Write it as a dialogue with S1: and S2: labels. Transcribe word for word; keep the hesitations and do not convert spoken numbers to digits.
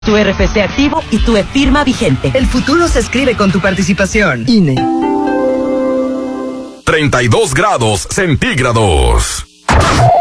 S1: Tu R F C activo y tu e-firma vigente.
S2: El futuro se escribe con tu participación. I N E.
S3: treinta y dos grados centígrados.